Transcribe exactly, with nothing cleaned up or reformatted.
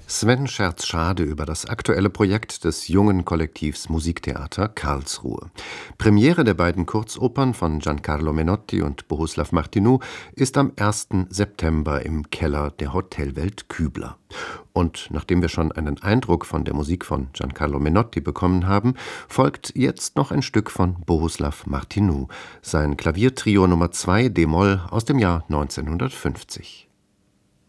Sven scherzt schade über das aktuelle Projekt des jungen Kollektivs Musiktheater Karlsruhe. Premiere der beiden Kurzopern von Giancarlo Menotti und Bohuslav Martinu ist am ersten September im Keller der Hotelwelt Kübler. Und nachdem wir schon einen Eindruck von der Musik von Giancarlo Menotti bekommen haben, folgt jetzt noch ein Stück von Bohuslav Martinu, sein Klaviertrio Nummer zwei d-Moll aus dem Jahr neunzehnhundertfünfzig.